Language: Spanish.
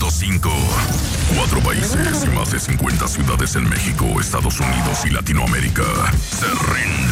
Número 5. 4 países y más de 50 ciudades en México, Estados Unidos y Latinoamérica se rinden.